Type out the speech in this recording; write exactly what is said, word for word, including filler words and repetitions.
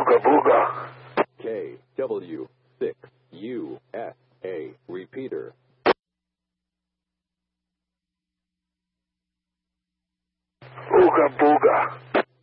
Ooga booga. K W six U S A. Repeater. Ooga booga.